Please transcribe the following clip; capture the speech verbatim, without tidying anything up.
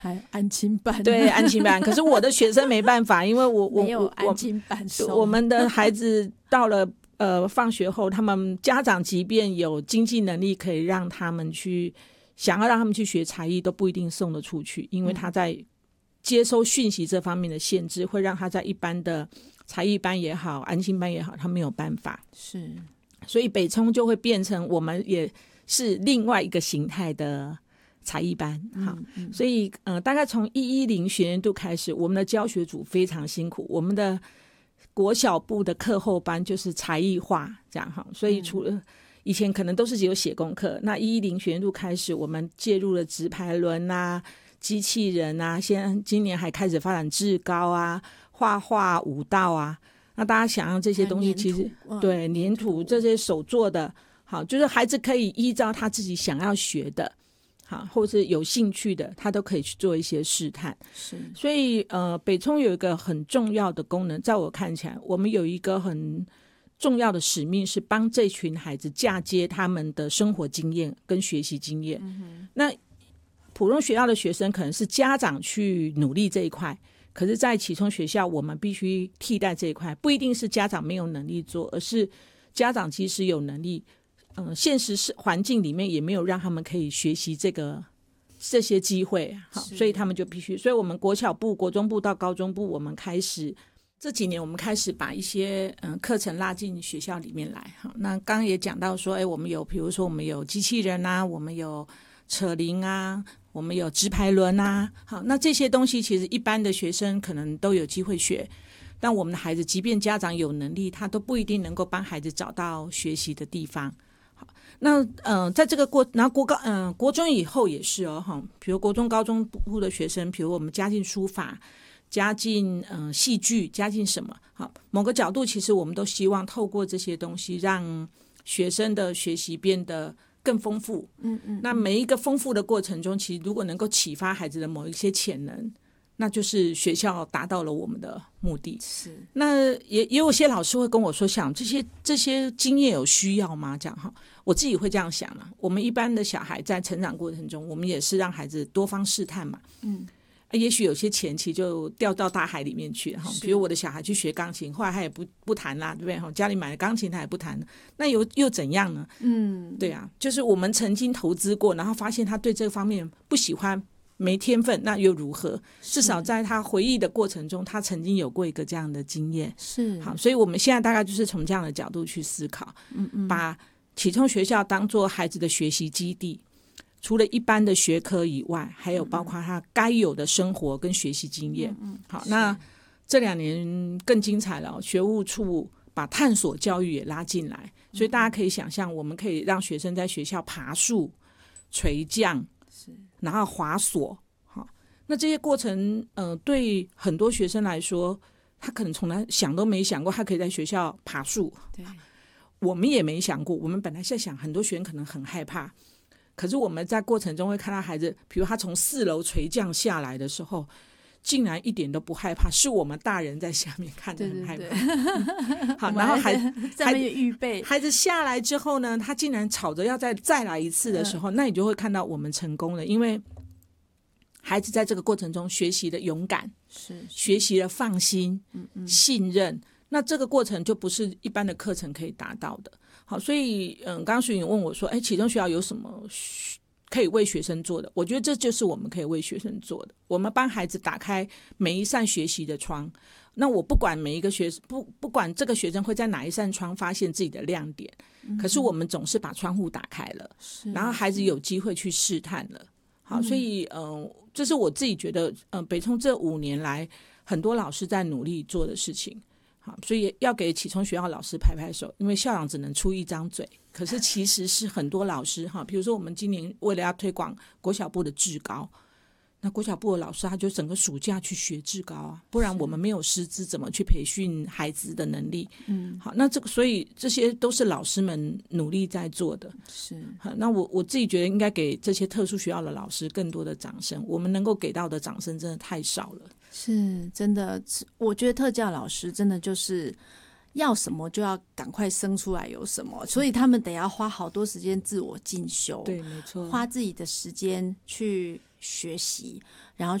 还有安亲班， 对，安亲班。可是我的学生没办法，因为我我没有安亲班收， 我们的孩子到了呃放学后，他们家长即便有经济能力可以让他们去想要让他们去学才艺，都不一定送得出去，因为他在接收讯息这方面的限制，会让他在一般的才艺班也好，安亲班也好，他没有办法。 是， 所以北冲就会变成我们也是另外一个形态的才艺班。好，嗯嗯、所以呃，大概从一一零学年度开始，我们的教学组非常辛苦，我们的国小部的课后班就是才艺化这样哈。所以除了以前可能都是只有写功课，那一一零学年度开始，我们介入了直排轮啊、机器人啊，现在今年还开始发展志高啊、画画、舞蹈啊。那大家想象这些东西，其实对粘土这些手做的。好，就是孩子可以依照他自己想要学的，好，或是有兴趣的，他都可以去做一些试探。 是， 所以呃，北冲有一个很重要的功能，在我看起来，我们有一个很重要的使命，是帮这群孩子嫁接他们的生活经验跟学习经验。嗯、那普通学校的学生可能是家长去努力这一块，可是在启聪学校，我们必须替代这一块，不一定是家长没有能力做，而是家长即使有能力。嗯，现实环境里面也没有让他们可以学习这个这些机会，好，所以他们就必须。所以我们国小部、国中部到高中部，我们开始这几年，我们开始把一些嗯课程拉进学校里面来。好，那刚刚也讲到说，哎，我们有，比如说我们有机器人啊，我们有扯铃啊，我们有直排轮啊，好，那这些东西其实一般的学生可能都有机会学。但我们的孩子，即便家长有能力，他都不一定能够帮孩子找到学习的地方。那嗯、呃，在这个过，然后国高嗯、呃、国中以后也是哦哈，比如国中高中部的学生，比如我们加进书法，加进嗯、呃、戏剧，加进什么好，某个角度其实我们都希望透过这些东西，让学生的学习变得更丰富。嗯嗯，那每一个丰富的过程中，其实如果能够启发孩子的某一些潜能，那就是学校达到了我们的目的。 是， 那也也有些老师会跟我说，想这些这些经验有需要吗？这样哈，我自己会这样想啦。我们一般的小孩在成长过程中，我们也是让孩子多方试探嘛。嗯，也许有些前期就掉到大海里面去哈。比如我的小孩去学钢琴，后来他也不不弹啦，对不对？哈，家里买了钢琴他也不弹，那又又怎样呢？嗯，对啊，就是我们曾经投资过，然后发现他对这方面不喜欢。没天分那又如何？至少在他回忆的过程中，他曾经有过一个这样的经验。 是好，所以我们现在大概就是从这样的角度去思考，嗯嗯，把启聪学校当作孩子的学习基地，除了一般的学科以外，还有包括他该有的生活跟学习经验。嗯，好，那这两年更精彩了，学务处把探索教育也拉进来，所以大家可以想象，我们可以让学生在学校爬树、垂降。然后滑索，好，那这些过程，呃，对很多学生来说，他可能从来想都没想过，他可以在学校爬树。 对， 我们也没想过。我们本来在想，很多学生可能很害怕，可是我们在过程中会看到孩子，比如他从四楼垂降下来的时候，竟然一点都不害怕，是我们大人在下面看得很害怕。对对对好，然后孩在预备孩子下来之后呢，他竟然吵着要再再来一次的时候，嗯、那你就会看到我们成功了，因为孩子在这个过程中学习了勇敢， 是学习了放心、嗯嗯信任。那这个过程就不是一般的课程可以达到的。好，所以嗯，刚刚徐颖问我说，哎，启聪学校有什么可以为学生做的？我觉得这就是我们可以为学生做的。我们帮孩子打开每一扇学习的窗。那我不管每一个学不不管这个学生会在哪一扇窗发现自己的亮点，嗯、可是我们总是把窗户打开了，然后孩子有机会去试探了。好，所以嗯、呃，这是我自己觉得，嗯、呃，北冲这五年来很多老师在努力做的事情。好，所以要给启聪学校老师拍拍手，因为校长只能出一张嘴，可是其实是很多老师哈，比如说我们今年为了要推广国小部的志高，那国小部的老师他就整个暑假去学志高啊，不然我们没有师资怎么去培训孩子的能力？嗯，好，那这个所以这些都是老师们努力在做的。 是， 好，那我我自己觉得应该给这些特殊学校的老师更多的掌声，我们能够给到的掌声真的太少了。 是真的，我觉得特教老师真的就是要什么就要赶快生出来有什么，所以他们得要花好多时间自我进修， 对，没错， 花自己的时间去学习，然后